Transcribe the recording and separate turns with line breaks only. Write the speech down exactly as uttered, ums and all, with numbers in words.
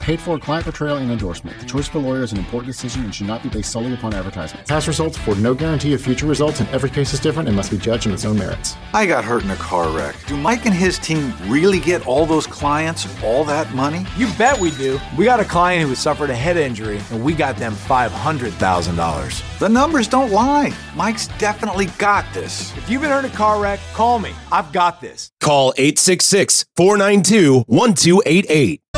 Paid for client portrayal and endorsement. The choice of a lawyer is an important decision and should not be based solely upon advertisement. Past results afford no guarantee of future results, and every case is different and must be judged on its own merits.
I got hurt in a car wreck. Do Mike and his team really get all those clients all that money?
You bet we do. We got a client who has suffered a head injury, and we got them five hundred thousand dollars.
The numbers don't lie. Mike's definitely got this.
If you've been hurt in a car wreck, call me. I've got this.
Call eight six six, four nine two, one two eight eight.